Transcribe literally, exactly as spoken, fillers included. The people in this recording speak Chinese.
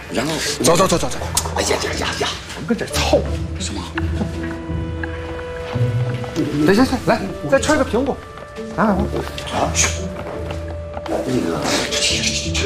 然后走走走走走。 哎呀呀呀呀！ 甭跟这凑什么？ 行行行，来，再吃个苹果。来来来。 啊，去。那个，这这这